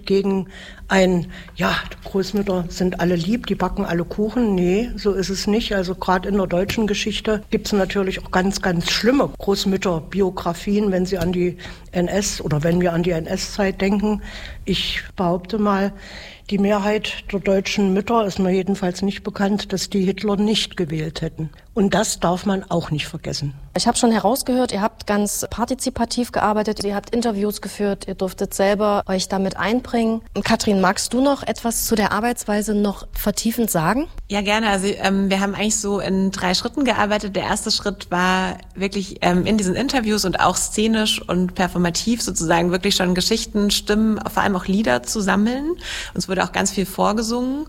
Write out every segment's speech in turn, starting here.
gegen Großmütter sind alle lieb, die backen alle Kuchen. Nee, so ist es nicht. Also gerade in der deutschen Geschichte gibt es natürlich auch ganz, ganz schlimme Großmütterbiografien, wenn Sie an die wenn wir an die NS-Zeit denken. Ich behaupte mal, die Mehrheit der deutschen Mütter ist mir jedenfalls nicht bekannt, dass die Hitler nicht gewählt hätten. Und das darf man auch nicht vergessen. Ich habe schon herausgehört, ihr habt ganz partizipativ gearbeitet, ihr habt Interviews geführt, ihr durftet selber euch damit einbringen. Katrin, magst du noch etwas zu der Arbeitsweise noch vertiefend sagen? Ja, gerne. Also wir haben eigentlich so in 3 Schritten gearbeitet. Der erste Schritt war wirklich in diesen Interviews und auch szenisch und performativ sozusagen wirklich schon Geschichten, Stimmen, vor allem auch Lieder zu sammeln. Uns wurde auch ganz viel vorgesungen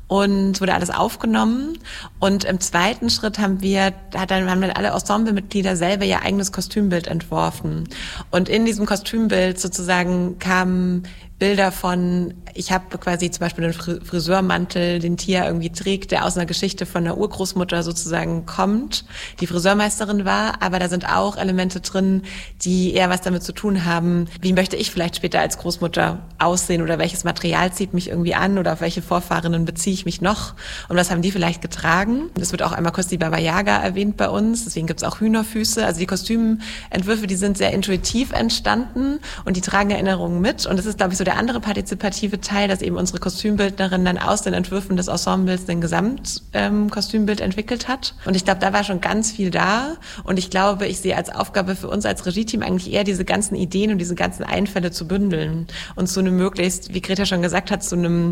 und wurde alles aufgenommen. Und im zweiten Schritt haben dann alle Ensemblemitglieder selber ihr eigenes Kostümbild entworfen. Und in diesem Kostümbild sozusagen kamen Bilder von, ich habe quasi zum Beispiel einen Friseurmantel, den Tia irgendwie trägt, der aus einer Geschichte von einer Urgroßmutter sozusagen kommt, die Friseurmeisterin war, aber da sind auch Elemente drin, die eher was damit zu tun haben, wie möchte ich vielleicht später als Großmutter aussehen oder welches Material zieht mich irgendwie an oder auf welche Vorfahrinnen beziehe ich mich noch und was haben die vielleicht getragen. Es wird auch einmal kurz die Baba Yaga erwähnt bei uns, deswegen gibt's auch Hühnerfüße. Also die Kostümentwürfe, die sind sehr intuitiv entstanden und die tragen Erinnerungen mit und das ist, glaube ich, so der andere partizipative Teil, dass eben unsere Kostümbildnerin dann aus den Entwürfen des Ensembles ein Gesamtkostümbild entwickelt hat. Und ich glaube, da war schon ganz viel da. Und ich glaube, ich sehe als Aufgabe für uns als Regie-Team eigentlich eher diese ganzen Ideen und diese ganzen Einfälle zu bündeln und zu einem möglichst, wie Greta schon gesagt hat, zu einer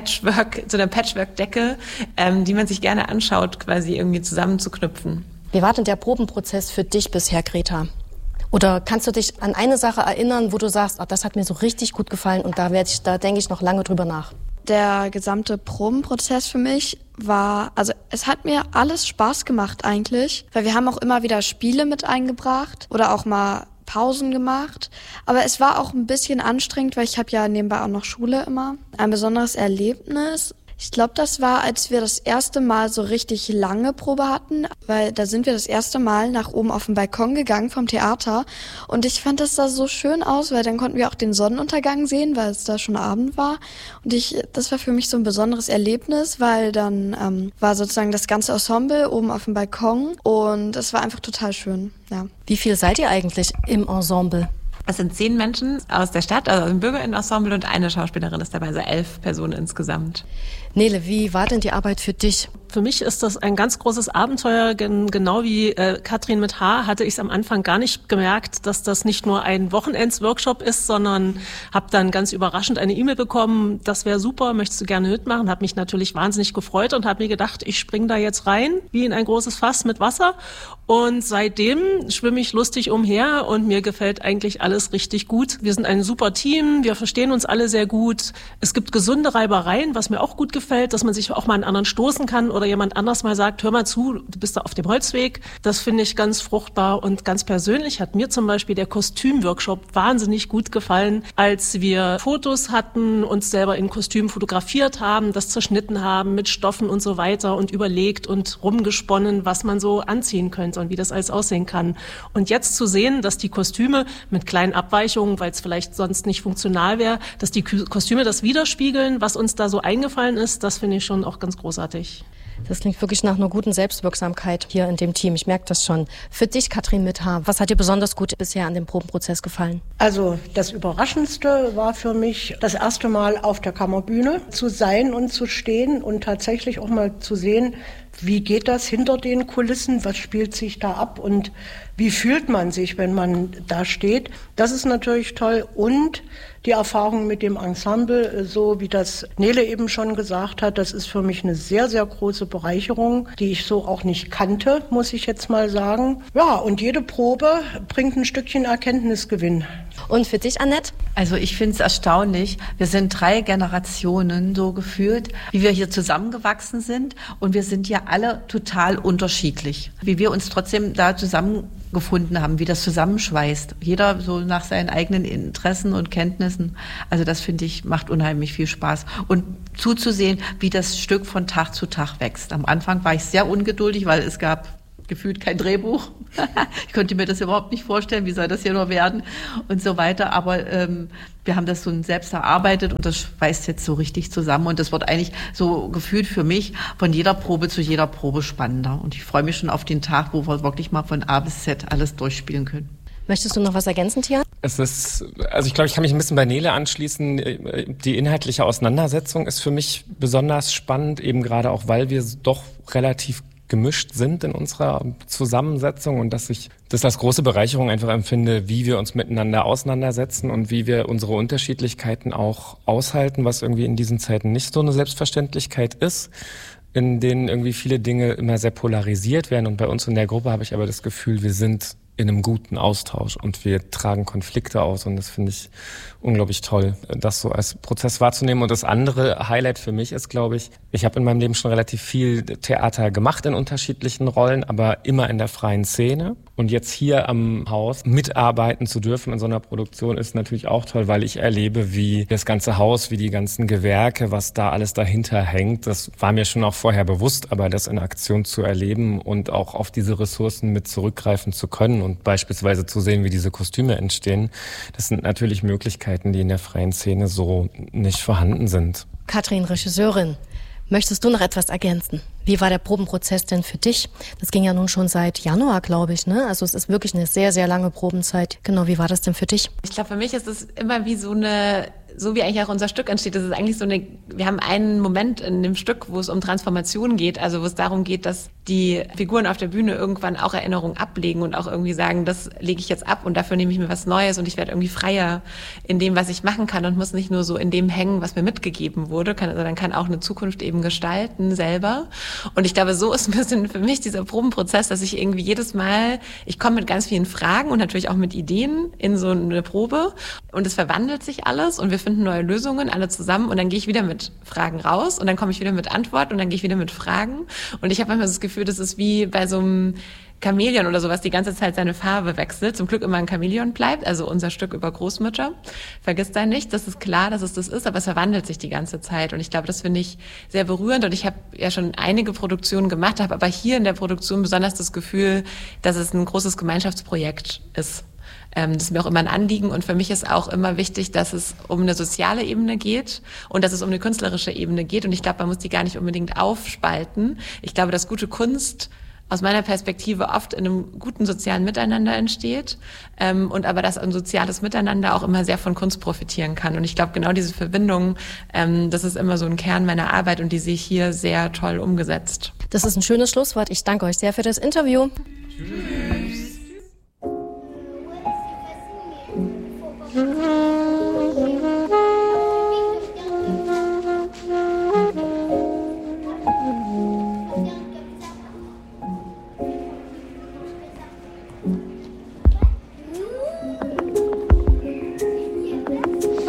Patchwork-Decke, die man sich gerne anschaut, quasi irgendwie zusammenzuknüpfen. Wie war denn der Probenprozess für dich bisher, Greta? Oder kannst du dich an eine Sache erinnern, wo du sagst, das hat mir so richtig gut gefallen und da denke ich noch lange drüber nach? Der gesamte Probenprozess für mich es hat mir alles Spaß gemacht eigentlich, weil wir haben auch immer wieder Spiele mit eingebracht oder auch mal Pausen gemacht. Aber es war auch ein bisschen anstrengend, weil ich habe ja nebenbei auch noch Schule immer. Ein besonderes Erlebnis. Ich glaube, das war, als wir das erste Mal so richtig lange Probe hatten, weil da sind wir das erste Mal nach oben auf den Balkon gegangen vom Theater und ich fand, das sah so schön aus, weil dann konnten wir auch den Sonnenuntergang sehen, weil es da schon Abend war und das war für mich so ein besonderes Erlebnis, weil dann war sozusagen das ganze Ensemble oben auf dem Balkon und es war einfach total schön, ja. Wie viel seid ihr eigentlich im Ensemble? Es sind 10 Menschen aus der Stadt, also ein BürgerInnen-Ensemble und eine Schauspielerin ist dabei, also 11 Personen insgesamt. Nele, wie war denn die Arbeit für dich? Für mich ist das ein ganz großes Abenteuer, genau wie Katrin mit H. hatte ich es am Anfang gar nicht gemerkt, dass das nicht nur ein Wochenends-Workshop ist, sondern habe dann ganz überraschend eine E-Mail bekommen, das wäre super, möchtest du gerne mitmachen, habe mich natürlich wahnsinnig gefreut und habe mir gedacht, ich springe da jetzt rein, wie in ein großes Fass mit Wasser und seitdem schwimme ich lustig umher und mir gefällt eigentlich alles richtig gut. Wir sind ein super Team, wir verstehen uns alle sehr gut, es gibt gesunde Reibereien, was mir auch gut gefällt, dass man sich auch mal an anderen stoßen kann oder jemand anders mal sagt, hör mal zu, du bist da auf dem Holzweg. Das finde ich ganz fruchtbar und ganz persönlich hat mir zum Beispiel der Kostümworkshop wahnsinnig gut gefallen, als wir Fotos hatten, uns selber in Kostümen fotografiert haben, das zerschnitten haben mit Stoffen und so weiter und überlegt und rumgesponnen, was man so anziehen könnte und wie das alles aussehen kann. Und jetzt zu sehen, dass die Kostüme mit kleinen Abweichungen, weil es vielleicht sonst nicht funktional wäre, dass die Kostüme das widerspiegeln, was uns da so eingefallen ist, das finde ich schon auch ganz großartig. Das klingt wirklich nach einer guten Selbstwirksamkeit hier in dem Team. Ich merke das schon. Für dich, Katrin mit H., was hat dir besonders gut bisher an dem Probenprozess gefallen? Also das Überraschendste war für mich, das erste Mal auf der Kammerbühne zu sein und zu stehen und tatsächlich auch mal zu sehen, wie geht das hinter den Kulissen, was spielt sich da ab und wie fühlt man sich, wenn man da steht. Das ist natürlich toll und die Erfahrung mit dem Ensemble, so wie das Nele eben schon gesagt hat, das ist für mich eine sehr, sehr große Bereicherung, die ich so auch nicht kannte, muss ich jetzt mal sagen. Ja, und jede Probe bringt ein Stückchen Erkenntnisgewinn. Und für dich, Annette? Also ich finde es erstaunlich. Wir sind 3 Generationen so geführt, wie wir hier zusammengewachsen sind. Und wir sind ja alle total unterschiedlich. Wie wir uns trotzdem da zusammengefunden haben, wie das zusammenschweißt. Jeder so nach seinen eigenen Interessen und Kenntnissen. Also das finde ich, macht unheimlich viel Spaß. Und zuzusehen, wie das Stück von Tag zu Tag wächst. Am Anfang war ich sehr ungeduldig, weil es gab gefühlt kein Drehbuch. Ich konnte mir das überhaupt nicht vorstellen, wie soll das hier nur werden und so weiter. Aber wir haben das so selbst erarbeitet und das schweißt jetzt so richtig zusammen. Und das wird eigentlich so gefühlt für mich von jeder Probe zu jeder Probe spannender. Und ich freue mich schon auf den Tag, wo wir wirklich mal von A bis Z alles durchspielen können. Möchtest du noch was ergänzen, Tian? Also ich glaube, ich kann mich ein bisschen bei Nele anschließen. Die inhaltliche Auseinandersetzung ist für mich besonders spannend, eben gerade auch, weil wir doch relativ gemischt sind in unserer Zusammensetzung und dass ich das als große Bereicherung einfach empfinde, wie wir uns miteinander auseinandersetzen und wie wir unsere Unterschiedlichkeiten auch aushalten, was irgendwie in diesen Zeiten nicht so eine Selbstverständlichkeit ist, in denen irgendwie viele Dinge immer sehr polarisiert werden. Und bei uns in der Gruppe habe ich aber das Gefühl, wir sind in einem guten Austausch und wir tragen Konflikte aus und das finde ich unglaublich toll, das so als Prozess wahrzunehmen. Und das andere Highlight für mich ist, glaube ich, ich habe in meinem Leben schon relativ viel Theater gemacht in unterschiedlichen Rollen, aber immer in der freien Szene. Und jetzt hier am Haus mitarbeiten zu dürfen in so einer Produktion ist natürlich auch toll, weil ich erlebe, wie das ganze Haus, wie die ganzen Gewerke, was da alles dahinter hängt. Das war mir schon auch vorher bewusst, aber das in Aktion zu erleben und auch auf diese Ressourcen mit zurückgreifen zu können und beispielsweise zu sehen, wie diese Kostüme entstehen, das sind natürlich Möglichkeiten, die in der freien Szene so nicht vorhanden sind. Katrin, Regisseurin, möchtest du noch etwas ergänzen? Wie war der Probenprozess denn für dich? Das ging ja nun schon seit Januar, glaube ich, ne? Also es ist wirklich eine sehr, sehr lange Probenzeit. Genau, wie war das denn für dich? Ich glaube, für mich ist es immer wie so wie eigentlich auch unser Stück entsteht. Das ist eigentlich wir haben einen Moment in dem Stück, wo es um Transformation geht, also wo es darum geht, dass die Figuren auf der Bühne irgendwann auch Erinnerungen ablegen und auch irgendwie sagen, das lege ich jetzt ab und dafür nehme ich mir was Neues und ich werde irgendwie freier in dem, was ich machen kann und muss nicht nur so in dem hängen, was mir mitgegeben wurde, sondern kann auch eine Zukunft eben gestalten selber. Und ich glaube, so ist ein bisschen für mich dieser Probenprozess, dass ich irgendwie jedes Mal, ich komme mit ganz vielen Fragen und natürlich auch mit Ideen in so eine Probe und es verwandelt sich alles und wir finden neue Lösungen, alle zusammen und dann gehe ich wieder mit Fragen raus und dann komme ich wieder mit Antworten und dann gehe ich wieder mit Fragen und ich habe manchmal das Gefühl, das ist wie bei so einem Chamäleon oder sowas, die ganze Zeit seine Farbe wechselt. Zum Glück immer ein Chamäleon bleibt, also unser Stück über Großmütter. Vergiss da nicht, das ist klar, dass es das ist, aber es verwandelt sich die ganze Zeit. Und ich glaube, das finde ich sehr berührend. Und ich habe ja schon einige Produktionen gemacht, habe aber hier in der Produktion besonders das Gefühl, dass es ein großes Gemeinschaftsprojekt ist. Das ist mir auch immer ein Anliegen und für mich ist auch immer wichtig, dass es um eine soziale Ebene geht und dass es um eine künstlerische Ebene geht. Und ich glaube, man muss die gar nicht unbedingt aufspalten. Ich glaube, dass gute Kunst aus meiner Perspektive oft in einem guten sozialen Miteinander entsteht und aber dass ein soziales Miteinander auch immer sehr von Kunst profitieren kann. Und ich glaube, genau diese Verbindung, das ist immer so ein Kern meiner Arbeit und die sehe ich hier sehr toll umgesetzt. Das ist ein schönes Schlusswort. Ich danke euch sehr für das Interview. Tschüss.